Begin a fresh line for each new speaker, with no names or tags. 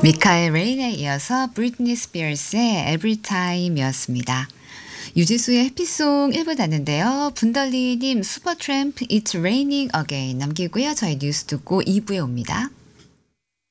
미카엘 레인에 이어서 브리트니 스피어스의 Everytime이었습니다. 유지수의 해피송 1부 났는데요. 분덜리님 슈퍼트램프 It's Raining Again 남기고요. 저희 뉴스 듣고 2부에 옵니다.